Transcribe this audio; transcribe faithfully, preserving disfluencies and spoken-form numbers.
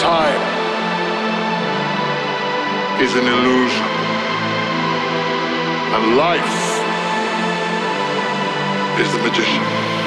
time is an illusion. And life is the magician.